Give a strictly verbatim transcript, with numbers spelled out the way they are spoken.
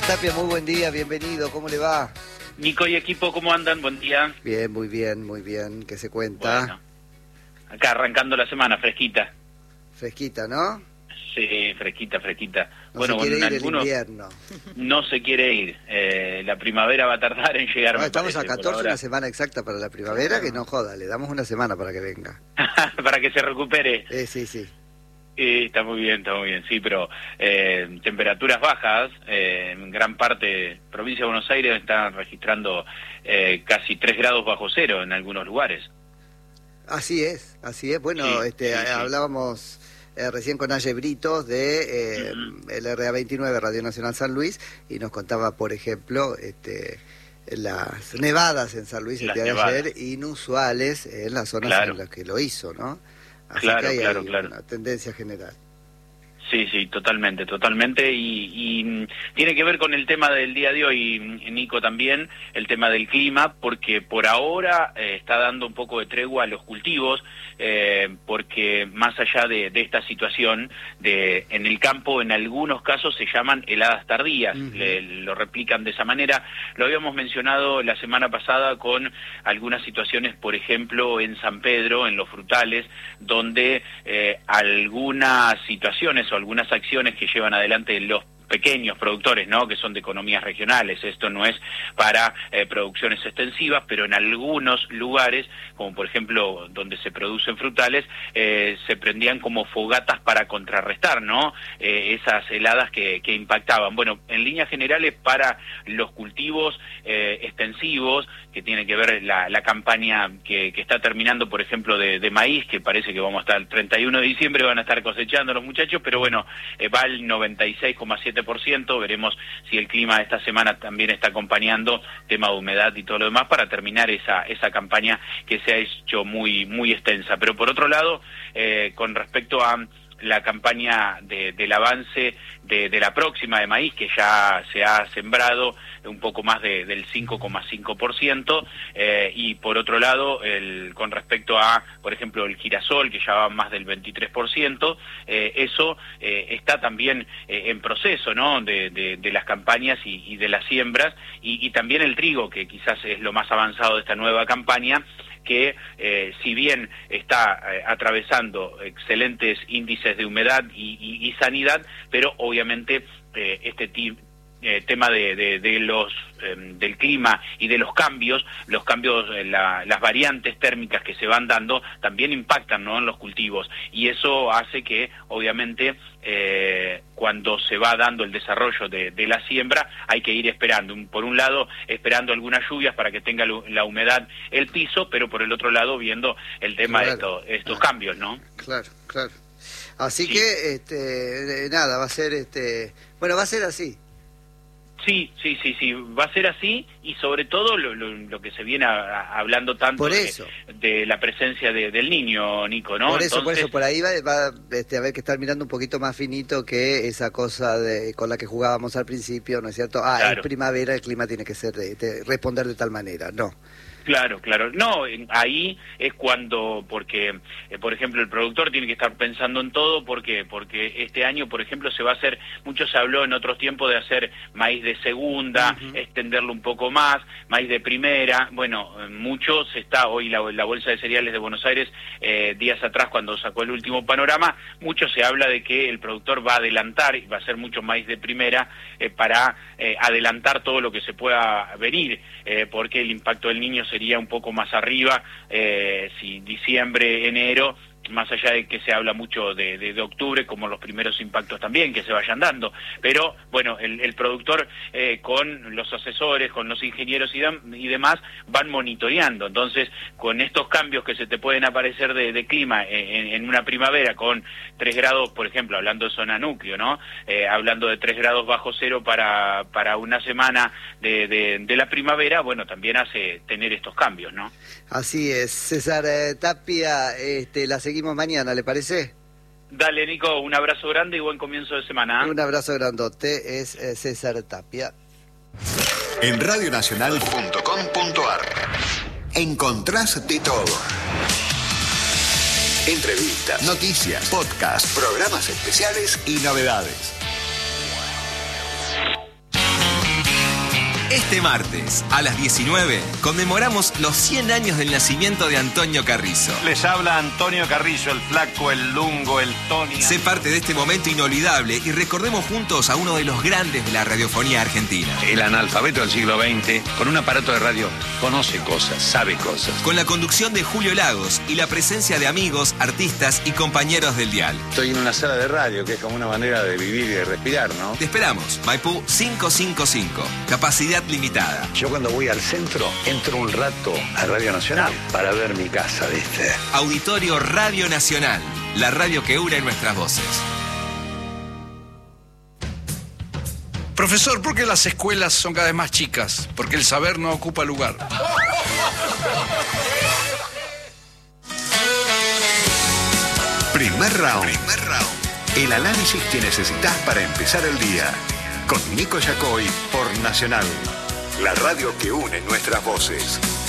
Tapia, muy buen día, bienvenido, ¿cómo le va? Nico y equipo, ¿cómo andan? Buen día. Bien, muy bien, muy bien, ¿qué se cuenta? Bueno, acá arrancando la semana, fresquita. Fresquita, ¿no? Sí, fresquita, fresquita. No bueno, se quiere bueno, ir el invierno. No se quiere ir. Eh, la primavera va a tardar en llegar. No, me estamos parece, a catorce, ahora. una semana exacta para la primavera, que no joda, le damos una semana para que venga. Para que se recupere. Eh, sí, sí. Eh, está muy bien, está muy bien, sí, pero eh, temperaturas bajas, eh, en gran parte, provincia de Buenos Aires están registrando eh, casi tres grados bajo cero en algunos lugares. Así es, así es. Bueno, Sí, este, sí, sí. hablábamos eh, recién con Aye Britos de eh, Uh-huh. el R A veintinueve, Radio Nacional San Luis, y nos contaba, por ejemplo, este, las nevadas en San Luis el Las día de nevadas. ayer, inusuales en las zonas Claro. en las que lo hizo, ¿no? Así Claro, que hay, claro, hay claro. una tendencia general. Sí, sí, totalmente, totalmente, y, y mm, tiene que ver con el tema del día de hoy, mm, Nico, también, el tema del clima, porque por ahora eh, está dando un poco de tregua a los cultivos, eh, porque más allá de, de esta situación, de en el campo en algunos casos se llaman heladas tardías, Uh-huh. le, lo replican de esa manera. Lo habíamos mencionado la semana pasada con algunas situaciones, por ejemplo, en San Pedro, en los frutales, donde eh, algunas situaciones o algunas acciones que llevan adelante los pequeños productores, ¿no?, que son de economías regionales, esto no es para eh, producciones extensivas, pero en algunos lugares, como por ejemplo donde se producen frutales, eh, se prendían como fogatas para contrarrestar, ¿no?, eh, esas heladas que, que impactaban. Bueno, en líneas generales para los cultivos eh, extensivos, que tiene que ver la, la campaña que, que está terminando, por ejemplo, de, de maíz, que parece que vamos a estar el treinta y uno de diciembre, van a estar cosechando los muchachos, pero bueno, eh, va al noventa y seis coma siete por ciento, veremos si el clima esta semana también está acompañando, tema de humedad y todo lo demás, para terminar esa esa campaña que se ha hecho muy muy extensa. Pero por otro lado, eh, con respecto a la campaña de, del avance de, de la próxima de maíz, que ya se ha sembrado un poco más de, del cinco coma cinco por ciento, eh, y por otro lado, el, con respecto a, por ejemplo, el girasol, que ya va más del veintitrés por ciento, eh, eso eh, está también eh, en proceso, ¿no?, de, de, de las campañas y, y de las siembras, y, y también el trigo, que quizás es lo más avanzado de esta nueva campaña, que eh, si bien está eh, atravesando excelentes índices de humedad y, y, y sanidad, pero obviamente eh, este tipo Eh, tema de, de, de los eh, del clima y de los cambios, los cambios, eh, la, las variantes térmicas que se van dando también impactan, ¿no?, en los cultivos, y eso hace que obviamente eh, cuando se va dando el desarrollo de, de la siembra hay que ir esperando, por un lado esperando algunas lluvias para que tenga la humedad el piso, pero por el otro lado viendo el tema Claro. de esto, estos Ah. cambios, ¿no? Claro, claro. Así Sí. que, este, nada, va a ser, este, bueno, va a ser así. Sí, sí, sí, sí, va a ser así, y sobre todo lo, lo, lo que se viene a, a, hablando tanto Por de, eso. de la presencia de, del niño, Nico, ¿no? Por eso, por Entonces, eso, por ahí va, va este, a haber que estar mirando un poquito más finito que esa cosa de con la que jugábamos al principio, ¿no es cierto? Ah, Claro. es primavera, el clima tiene que ser de, de responder de tal manera, no. Claro, claro. No, en- ahí es cuando, porque, eh, por ejemplo, el productor tiene que estar pensando en todo, ¿por qué? Porque este año, por ejemplo, se va a hacer, mucho se habló en otros tiempos de hacer maíz de segunda, Uh-huh. extenderlo un poco más, maíz de primera, bueno, eh, mucho se está, hoy la, la Bolsa de Cereales de Buenos Aires, eh, días atrás cuando sacó el último panorama, mucho se habla de que el productor va a adelantar y va a hacer mucho maíz de primera eh, para eh, adelantar todo lo que se pueda venir, eh, porque el impacto del niño sería un poco más arriba, eh, si diciembre, enero, más allá de que se habla mucho de, de, de octubre, como los primeros impactos también que se vayan dando, pero bueno, el, el productor eh, con los asesores, con los ingenieros y, de, y demás, van monitoreando. Entonces, con estos cambios que se te pueden aparecer de, de clima en, en una primavera, con tres grados, por ejemplo, hablando de zona núcleo, ¿no? Eh, hablando de tres grados bajo cero para, para una semana de, de, de la primavera, bueno, también hace tener estos cambios, ¿no? Así es. César eh, Tapia, este, la seguimos mañana, ¿le parece? Dale, Nico, un abrazo grande y buen comienzo de semana. ¿eh? Un abrazo grandote, es eh, César Tapia. En radio nacional punto com punto ar encontrás de todo. Entrevistas, noticias, podcasts, programas especiales y novedades. Este martes, a las diecinueve, conmemoramos los cien años del nacimiento de Antonio Carrizo. Les habla Antonio Carrizo, el flaco, el lungo, el Tony. Sé parte de este momento inolvidable y recordemos juntos a uno de los grandes de la radiofonía argentina. El analfabeto del siglo veinte, con un aparato de radio, conoce cosas, sabe cosas. Con la conducción de Julio Lagos y la presencia de amigos, artistas y compañeros del dial. Estoy en una sala de radio, que es como una manera de vivir y de respirar, ¿no? Te esperamos, Maipú quinientos cincuenta y cinco, capacidad limitada. Yo cuando voy al centro, entro un rato a Radio Nacional para ver mi casa, ¿viste? Auditorio Radio Nacional, la radio que une nuestras voces. Profesor, ¿por qué las escuelas son cada vez más chicas? Porque el saber no ocupa lugar. Primer round. Primer round. El análisis que necesitas para empezar el día. Con Nico Yacoy por Nacional. La radio que une nuestras voces.